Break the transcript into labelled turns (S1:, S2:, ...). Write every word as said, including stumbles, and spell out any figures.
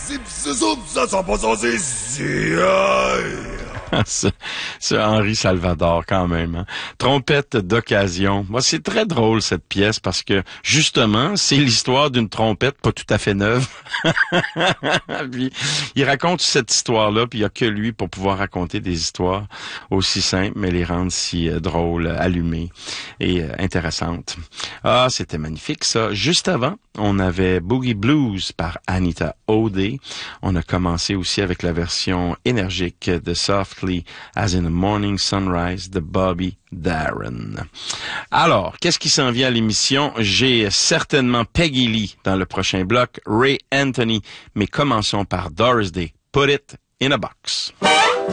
S1: c'est, c'est Henri Salvador quand même. Hein? Trompette d'occasion. Moi, c'est très drôle cette pièce parce que justement, c'est l'histoire d'une trompette pas tout à fait neuve. Puis, il raconte cette histoire-là, puis il y a que lui pour pouvoir raconter des histoires aussi simples, mais les rendre si euh, drôles, allumées et euh, intéressantes. Ah, c'était magnifique ça. Juste avant, on avait Boogie Blues par Anita O'Day. On a commencé aussi avec la version énergique de Softly as in a Morning Sunrise de Bobby Darin. Alors, qu'est-ce qui s'en vient à l'émission? J'ai certainement Peggy Lee dans le prochain bloc, Ray Anthony, mais commençons par Doris Day. Put it in a box.